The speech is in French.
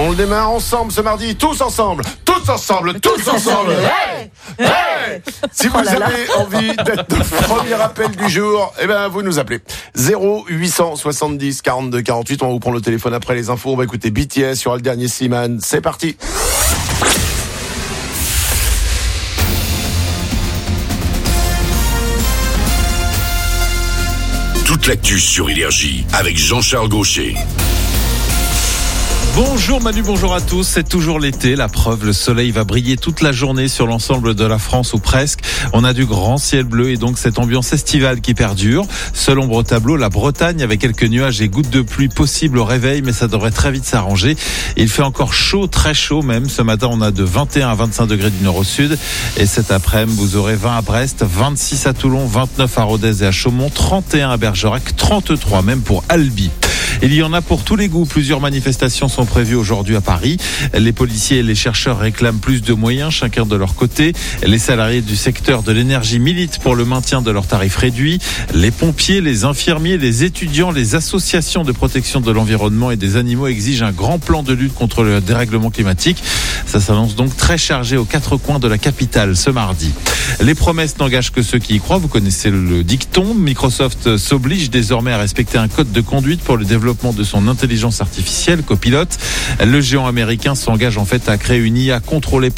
On le démarre ensemble ce mardi, tous ensemble. Hey, hey. Si vous avez envie d'être notre premier appel du jour, vous nous appelez 0870 42 48. On va vous prendre le téléphone après les infos. On va écouter BTS sur le dernier Slimane. C'est parti. Toute l'actu sur Énergie avec Jean-Charles Gaucher. Bonjour Manu, bonjour à tous. C'est toujours l'été, la preuve, le soleil va briller toute la journée sur l'ensemble de la France ou presque. On a du grand ciel bleu et donc cette ambiance estivale qui perdure. Seul ombre au tableau, la Bretagne avec quelques nuages et gouttes de pluie possibles au réveil, mais ça devrait très vite s'arranger. Il fait encore chaud, très chaud même. Ce matin, on a de 21 à 25 degrés du nord au sud. Et cet après-midi, vous aurez 20 à Brest, 26 à Toulon, 29 à Rodez et à Chaumont, 31 à Bergerac, 33 même pour Albi. Il y en a pour tous les goûts. Plusieurs manifestations sont prévues aujourd'hui à Paris. Les policiers et les chercheurs réclament plus de moyens, chacun de leur côté. Les salariés du secteur de l'énergie militent pour le maintien de leurs tarifs réduits. Les pompiers, les infirmiers, les étudiants, les associations de protection de l'environnement et des animaux exigent un grand plan de lutte contre le dérèglement climatique. Ça s'annonce donc très chargé aux quatre coins de la capitale ce mardi. Les promesses n'engagent que ceux qui y croient. Vous connaissez le dicton. Microsoft s'oblige désormais à respecter un code de conduite pour le développement de son intelligence artificielle, Copilot. Le géant américain s'engage en fait à créer une IA contrôlée par